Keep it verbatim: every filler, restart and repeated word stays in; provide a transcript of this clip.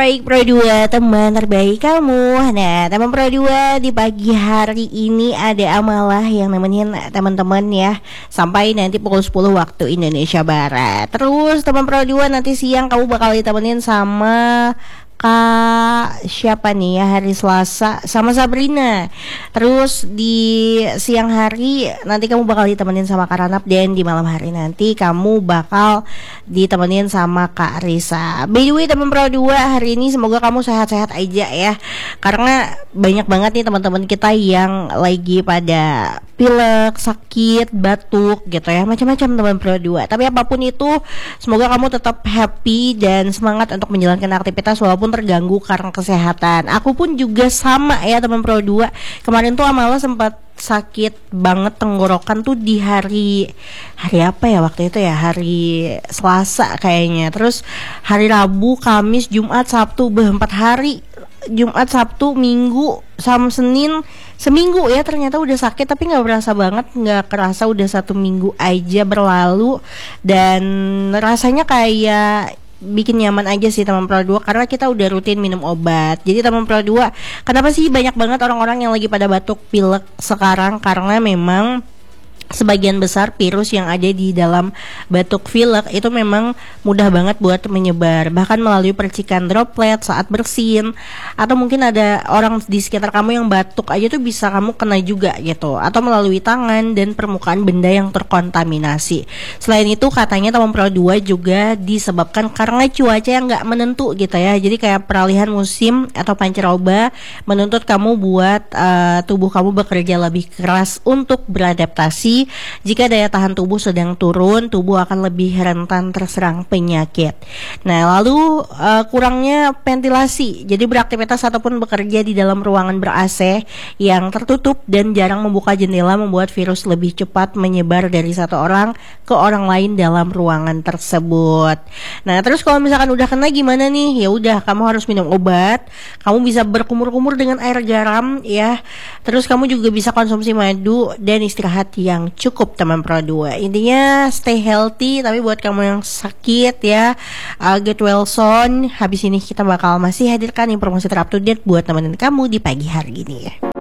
baik Pro dua, teman terbaik kamu. Nah, teman Pro dua, di pagi hari ini ada Amalah yang nemenin teman-teman ya sampai nanti pukul sepuluh waktu Indonesia Barat. Terus teman Pro dua, nanti siang kamu bakal ditemenin sama Kak siapa nih ya, hari Selasa sama Sabrina. Terus di siang hari nanti kamu bakal ditemenin sama Kak Ranap, dan di malam hari nanti kamu bakal ditemenin sama Kak Risa. By the way teman Pro dua, hari ini semoga kamu sehat-sehat aja ya, karena banyak banget nih teman-teman kita yang lagi pada pilek, sakit, batuk gitu ya, macam-macam teman Pro dua. Tapi apapun itu, semoga kamu tetap happy dan semangat untuk menjalankan aktivitas walaupun terganggu karena kesehatan. Aku pun juga sama ya teman Pro dua. Kemarin tuh Amala sempat sakit banget tenggorokan tuh di hari hari apa ya waktu itu ya, hari Selasa kayaknya. Terus hari Rabu, Kamis, Jumat, Sabtu, empat hari, Jumat, Sabtu, Minggu, sama Senin, seminggu ya ternyata udah sakit, tapi nggak berasa banget, nggak kerasa udah satu minggu aja berlalu, dan rasanya kayak bikin nyaman aja sih teman Pro dua, karena kita udah rutin minum obat. Jadi teman Pro dua, kenapa sih banyak banget orang-orang yang lagi pada batuk pilek sekarang? Karena memang sebagian besar virus yang ada di dalam batuk pilek itu memang mudah banget buat menyebar, bahkan melalui percikan droplet saat bersin, atau mungkin ada orang di sekitar kamu yang batuk aja tuh bisa kamu kena juga gitu, atau melalui tangan dan permukaan benda yang terkontaminasi. Selain itu katanya teman Pro dua juga disebabkan karena cuaca yang nggak menentu gitu ya. Jadi kayak peralihan musim atau pancaroba menuntut kamu buat uh, tubuh kamu bekerja lebih keras untuk beradaptasi. Jika daya tahan tubuh sedang turun, tubuh akan lebih rentan terserang penyakit. Nah, lalu uh, kurangnya ventilasi. Jadi beraktivitas ataupun bekerja di dalam ruangan ber-A C yang tertutup dan jarang membuka jendela membuat virus lebih cepat menyebar dari satu orang ke orang lain dalam ruangan tersebut. Nah, terus kalau misalkan udah kena gimana nih? Ya udah, kamu harus minum obat. Kamu bisa berkumur-kumur dengan air garam ya. Terus kamu juga bisa konsumsi madu dan istirahat yang cukup teman Pro dua. Intinya stay healthy, tapi buat kamu yang sakit ya, uh, get well soon. Habis ini kita bakal masih hadirkan informasi terupdate buat teman-teman kamu di pagi hari ini ya.